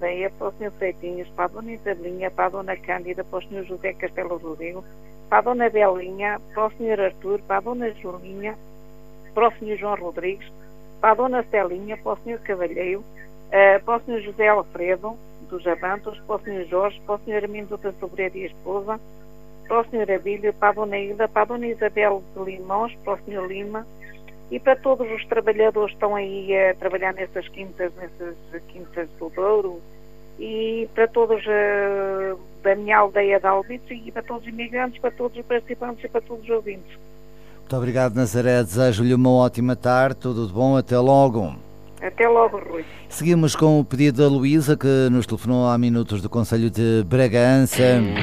Deia, para o Sr. Freitinhos, para a Dona Isabelinha, para a Dona Cândida, para o Sr. José Castelo Rodrigo, para a Dona Belinha, para o Sr. Artur, para a Dona Julinha, para o Sr. João Rodrigues, para a Dona Celinha, para o Sr. Cavalheiro, para o Sr. José Alfredo, dos Avantos, para o Sr. Jorge, para o Sr. Armindo da Sobreira e a esposa, para o Sr. Abílio, para a Dona Hilda, para a Dona Isabel de Limões, para o Sr. Lima e para todos os trabalhadores que estão aí a trabalhar nessas quintas do Douro e para todos da minha aldeia de Albice e para todos os imigrantes, para todos os participantes e para todos os ouvintes. Muito obrigado, Nazaré. Desejo-lhe uma ótima tarde. Tudo de bom. Até logo. Até logo, Rui. Seguimos com o pedido da Luísa, que nos telefonou há minutos do Concelho de Bragança.